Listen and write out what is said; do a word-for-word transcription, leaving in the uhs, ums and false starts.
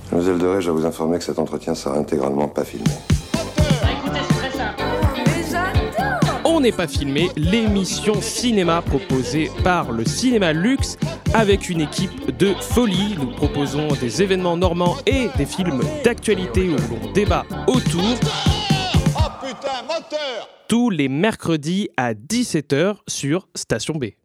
Mademoiselle Doré, je dois vous informer que cet entretien sera intégralement pas filmé. On n'est pas filmé, l'émission cinéma proposée par le Cinéma Luxe avec une équipe de folie. Nous proposons des événements normands et des films d'actualité où l'on débat autour. Oh putain, moteur ! Tous les mercredis à dix-sept heures sur Station B.